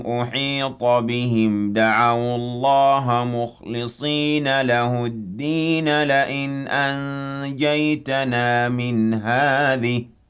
أحيط بهم دعوا الله مخلصين له الدين لئن أنجيتنا من هذه